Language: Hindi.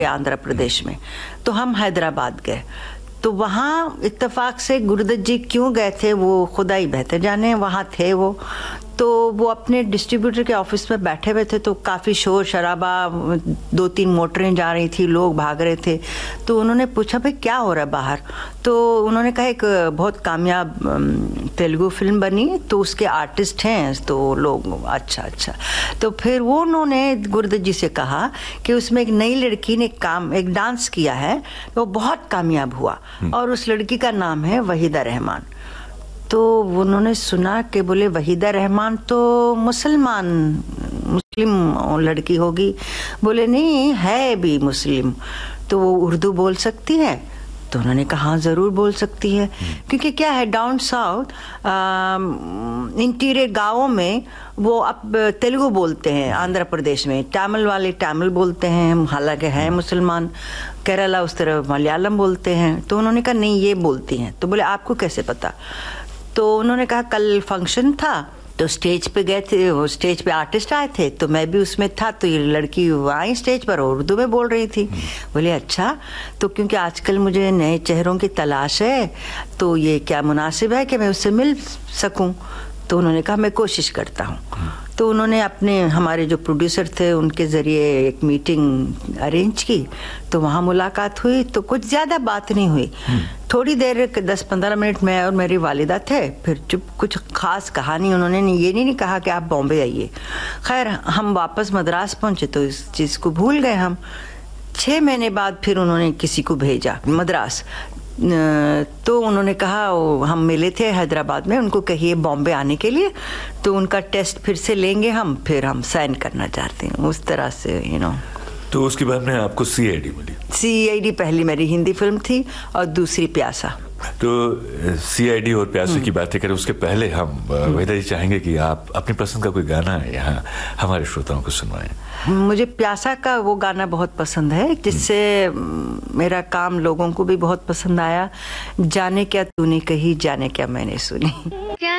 आंध्र प्रदेश में। तो हम हैदराबाद गए। तो वहाँ इत्तेफाक से गुरुदत्त जी क्यों गए थे वो खुदा ही बेहतर जाने, वहाँ थे वो। तो वो अपने डिस्ट्रीब्यूटर के ऑफिस में बैठे हुए थे, तो काफ़ी शोर शराबा, 2-3 मोटरें जा रही थी, लोग भाग रहे थे। तो उन्होंने पूछा भाई क्या हो रहा है बाहर। तो उन्होंने कहा एक बहुत कामयाब तेलुगु फिल्म बनी, तो उसके आर्टिस्ट हैं। तो लोग अच्छा। तो फिर वो उन्होंने गुरुदत्त जी से कहा कि उसमें एक नई लड़की ने एक डांस किया है, वो बहुत कामयाब हुआ, और उस लड़की का नाम है वहीदा रहमान। तो उन्होंने सुना कि बोले वहीदा रहमान तो मुस्लिम लड़की होगी। बोले नहीं, है भी मुस्लिम, तो वो उर्दू बोल सकती है। तो उन्होंने कहा हाँ ज़रूर बोल सकती है, क्योंकि क्या है डाउन साउथ इंटीरियर गाँवों में वो अब तेलुगु बोलते हैं। आंध्र प्रदेश में तमिल वाले तमिल बोलते हैं, हालांकि है मुसलमान। केरला उस तरह मलयालम बोलते हैं। तो उन्होंने कहा नहीं ये बोलती हैं। तो बोले आपको कैसे पता। तो उन्होंने कहा कल फंक्शन था, तो स्टेज पे गए थे, वो स्टेज पे आर्टिस्ट आए थे, तो मैं भी उसमें था। तो ये लड़की आई स्टेज पर उर्दू में बोल रही थी। बोले अच्छा, तो क्योंकि आजकल मुझे नए चेहरों की तलाश है, तो ये क्या मुनासिब है कि मैं उससे मिल सकूं। तो उन्होंने कहा मैं कोशिश करता हूं। तो उन्होंने हमारे जो प्रोड्यूसर थे उनके ज़रिए एक मीटिंग अरेंज की। तो वहाँ मुलाकात हुई। तो कुछ ज़्यादा बात नहीं हुई, थोड़ी देर 10-15 मिनट मैं और मेरी वालिदा थे। फिर चुप, कुछ खास कहा नहीं। उन्होंने ये नहीं कहा कि आप बॉम्बे आइए। खैर हम वापस मद्रास पहुँचे तो इस चीज़ को भूल गए हम। 6 महीने बाद फिर उन्होंने किसी को भेजा मद्रास। तो उन्होंने कहा हम मिले थे हैदराबाद में, उनको कहिए बॉम्बे आने के लिए, तो उनका टेस्ट फिर से लेंगे हम, फिर हम साइन करना चाहते हैं। उस तरह से तो उसके बाद में आपको सीआईडी मिली। सीआईडी पहली मेरी हिंदी फिल्म थी और दूसरी प्यासा। तो सीआईडी और प्यासे की बातें करें उसके पहले हम वहीदा जी चाहेंगे कि आप अपनी पसंद का कोई गाना यहाँ हमारे श्रोताओं को सुनवाएं। मुझे प्यासा का वो गाना बहुत पसंद है, जिससे मेरा काम लोगों को भी बहुत पसंद आया। जाने क्या तूने कही, जाने क्या मैंने सुनी।